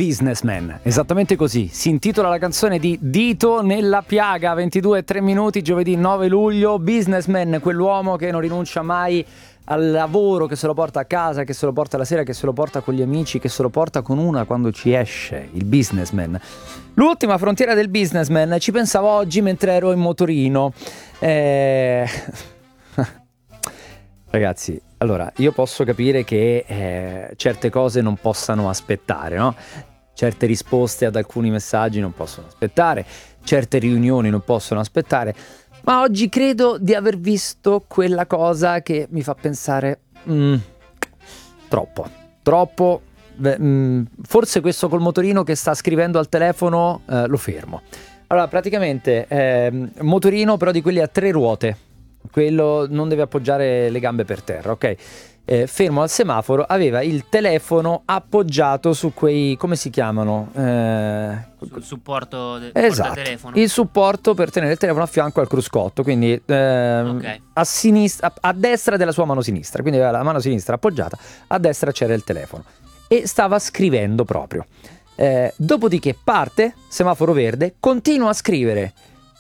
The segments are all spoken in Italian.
Businessman, esattamente così si intitola la canzone di Dito Nella Piaga. 22:03, giovedì 9 luglio. Businessman, quell'uomo che non rinuncia mai al lavoro, che se lo porta a casa, che se lo porta la sera, che se lo porta con gli amici, che se lo porta con una quando ci esce. Il businessman, l'ultima frontiera del businessman. Ci pensavo oggi mentre ero in motorino. Ragazzi, allora, io posso capire che certe cose non possano aspettare, no? Certe risposte ad alcuni messaggi non possono aspettare, certe riunioni non possono aspettare, ma oggi credo di aver visto quella cosa che mi fa pensare troppo. Forse questo col motorino che sta scrivendo al telefono lo fermo. Allora, praticamente motorino però di quelli a 3 ruote. Quello non deve appoggiare le gambe per terra, ok? Fermo al semaforo, aveva il telefono appoggiato su quei, come si chiamano? Sul supporto esatto, telefono. Il supporto per tenere il telefono a fianco al cruscotto, quindi Okay. a sinistra, a destra della sua mano sinistra, quindi aveva la mano sinistra appoggiata, a destra c'era il telefono e stava scrivendo proprio. Dopodiché parte, semaforo verde, continua a scrivere.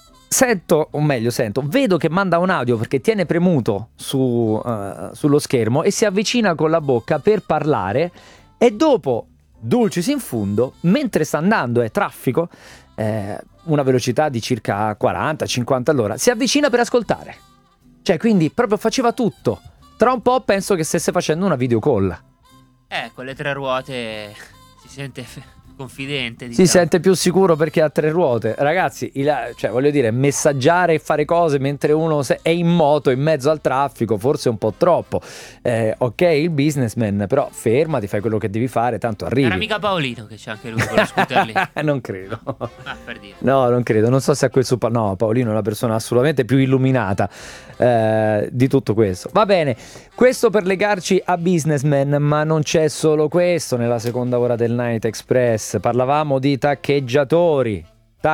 Vedo che manda un audio perché tiene premuto sullo schermo e si avvicina con la bocca per parlare, e dopo, dulcis in fundo, mentre sta andando, è traffico, una velocità di circa 40-50 all'ora, si avvicina per ascoltare. Cioè, quindi proprio faceva tutto. Tra un po' penso che stesse facendo una video call. Con le 3 ruote si sente confidente, Si diciamo. sente più sicuro perché ha 3 ruote. Ragazzi, cioè, voglio dire, messaggiare e fare cose mentre uno è in moto in mezzo al traffico forse è un po' troppo. Ok, il businessman, però fermati, fai quello che devi fare, tanto arrivi. Era mica Paolino che c'è anche lui con lo scooter lì? Non credo. Per dire. No, non credo. Non so se a quel no, Paolino è una persona assolutamente più illuminata di tutto questo. Va bene, questo per legarci a businessman, ma non c'è solo questo nella seconda ora del Night Express. Parlavamo di taccheggiatori.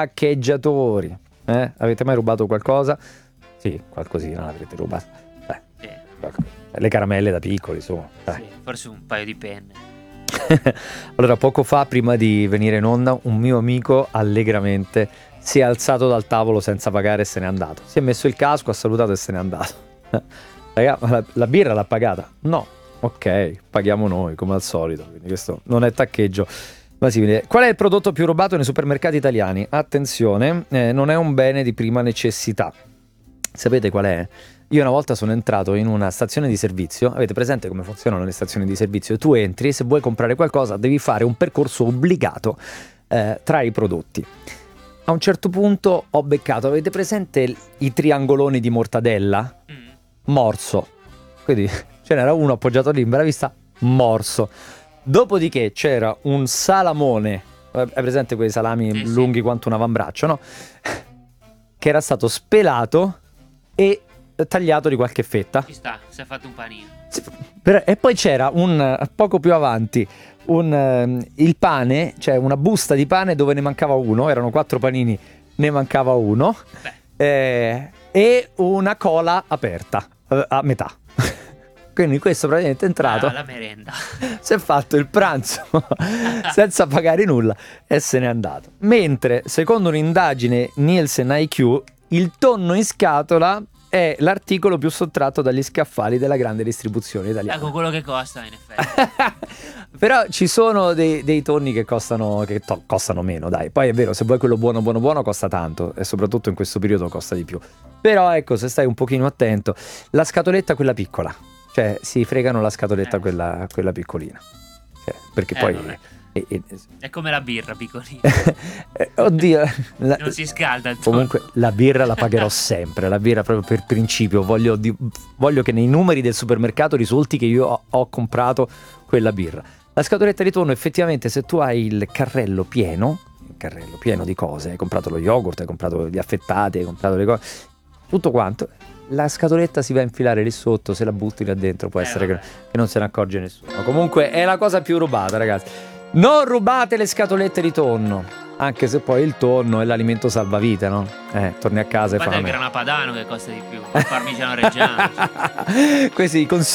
Avete mai rubato qualcosa? Sì, qualcosina l'avrete rubato. Sì. Le caramelle da piccoli, insomma. Sì, forse un paio di penne. Allora, poco fa, prima di venire in onda, un mio amico allegramente si è alzato dal tavolo senza pagare e se n'è andato. Si è messo il casco, ha salutato e se n'è andato. Raga, ma la birra l'ha pagata? No. Ok, paghiamo noi come al solito, quindi questo non è taccheggio. Ma simile. Qual è il prodotto più rubato nei supermercati italiani? Attenzione, non è un bene di prima necessità. Sapete qual è? Io una volta sono entrato in una stazione di servizio. Avete presente come funzionano le stazioni di servizio? Tu entri e se vuoi comprare qualcosa devi fare un percorso obbligato tra i prodotti. A un certo punto ho beccato, avete presente i triangoloni di mortadella? Morso. Quindi ce n'era uno appoggiato lì in bella vista, morso. Dopodiché c'era un salamone, hai presente quei salami lunghi quanto un avambraccio, no? Che era stato spelato e tagliato di qualche fetta. Ci sta, si è fatto un panino. E poi c'era poco più avanti il pane, cioè una busta di pane dove ne mancava uno, erano 4 panini, ne mancava uno, e una cola aperta a metà. Quindi questo praticamente è entrato, la merenda. si è fatto il pranzo senza pagare nulla e se n'è andato. Mentre, secondo un'indagine Nielsen IQ, il tonno in scatola è l'articolo più sottratto dagli scaffali della grande distribuzione italiana. Ecco quello che costa, in effetti. Però ci sono dei tonni che costano meno, dai. Poi è vero, se vuoi quello buono costa tanto, e soprattutto in questo periodo costa di più. Però ecco, se stai un pochino attento, la scatoletta quella piccola, cioè si fregano la scatoletta quella piccolina, cioè, perché poi è come la birra piccolina. Oddio, non si scalda il comunque la birra la pagherò sempre, la birra proprio per principio. Voglio che nei numeri del supermercato risulti che io ho comprato quella birra. La scatoletta di tonno, effettivamente, se tu hai il carrello pieno di cose, hai comprato lo yogurt, hai comprato gli affettati, hai comprato le cose, tutto quanto, la scatoletta si va a infilare lì sotto, se la butti là dentro può essere che non se ne accorge nessuno. Comunque è la cosa più rubata, ragazzi. Non rubate le scatolette di tonno, anche se poi il tonno è l'alimento salvavita, no? Torni a casa e fai il grana padano che costa di più, il parmigiano reggiano. Questi